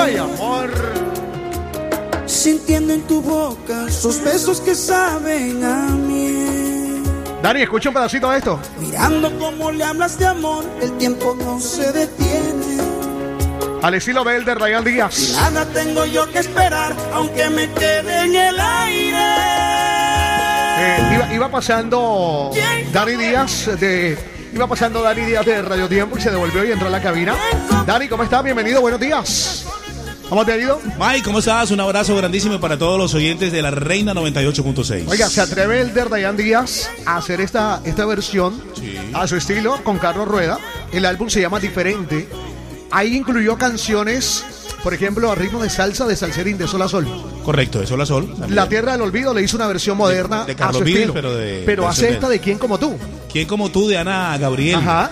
Ay, amor. Sintiendo en tu boca sus besos que saben a miel. Dani, escucha un pedacito de esto. Mirando cómo le hablas de amor, el tiempo no se detiene. Al estilo de Ryan Díaz. Nada tengo yo que esperar, aunque me quede en el aire. Iba pasando Dani Díaz de Radio Tiempo y se devolvió y entró a la cabina. Dani, ¿cómo estás? Bienvenido, buenos días. ¿Cómo te ha ido? Mike, ¿cómo estás? Un abrazo grandísimo para todos los oyentes de la Reina 98.6. Oiga, ¿se atreve el de Ryan Díaz a hacer esta versión a su estilo con Carlos Rueda? El álbum se llama Diferente. Ahí incluyó canciones, por ejemplo, a ritmo de salsa de Salserín, de Sol a Sol. Correcto, de Sol a Sol. También. La Tierra del Olvido le hizo una versión moderna de a Carlos su Vives, estilo. pero hace esta de ¿Quién como tú? ¿Quién como tú? De Ana Gabriel. Ajá.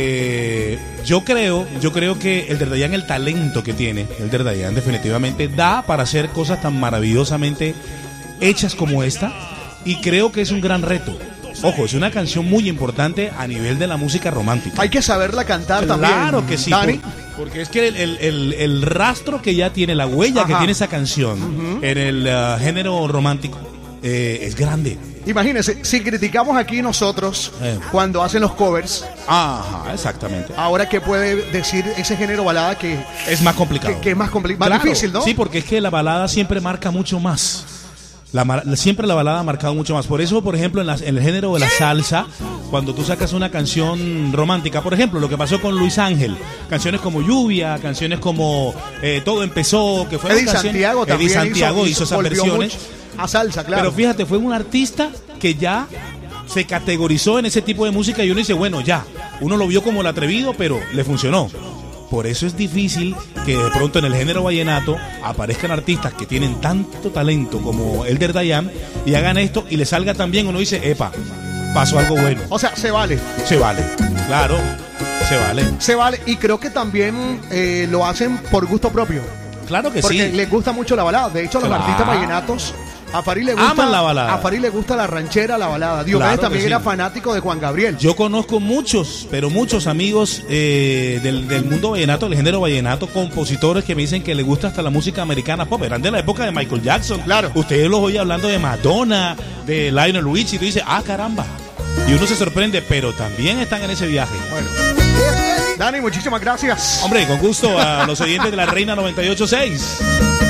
Yo creo que el Dayan, el talento que tiene, el Dayan definitivamente da para hacer cosas tan maravillosamente hechas como esta, y creo que es un gran reto. Ojo, es una canción muy importante a nivel de la música romántica. Hay que saberla cantar también. Claro que sí, Dani. porque es que el rastro que ya tiene, la huella que tiene esa canción en el género romántico es grande. Imagínense, si criticamos aquí nosotros cuando hacen los covers. Ajá, exactamente. Ahora, ¿qué puede decir ese género balada que es más complicado? Que es más complicado, más difícil, ¿no? Sí, porque es que la balada siempre marca mucho más. Siempre la balada ha marcado mucho más. Por eso, por ejemplo, en el género de la salsa, cuando tú sacas una canción romántica, por ejemplo, lo que pasó con Luis Ángel, canciones como Lluvia, canciones como Todo Empezó, que fue Eddie Santiago también. Eddie Santiago hizo esas versiones a salsa, claro. Pero fíjate, fue un artista que ya se categorizó en ese tipo de música y uno dice, bueno, ya, uno lo vio como el atrevido, pero le funcionó. Por eso es difícil que de pronto en el género vallenato aparezcan artistas que tienen tanto talento como Elder Dayan y hagan esto y le salga tan bien. Uno dice, epa, pasó algo bueno. O sea, se vale. Se vale, claro, se vale. Se vale, y creo que también lo hacen por gusto propio. Claro que porque sí. les gusta mucho la balada. De hecho, los artistas vallenatos, a Farid le gusta aman la balada. A Farid le gusta la ranchera, la balada. Diomedes Claro también que sí. era fanático de Juan Gabriel. Yo conozco muchos amigos del mundo vallenato, del género vallenato, compositores que me dicen que les gusta hasta la música americana pop. Eran de la época de Michael Jackson. Claro. Ustedes los oyen hablando de Madonna, de Lionel Richie, y tú dices, ah, caramba. Y uno se sorprende, pero también están en ese viaje. Bueno. Dani, muchísimas gracias. Hombre, con gusto a los oyentes de la Reina 98.6.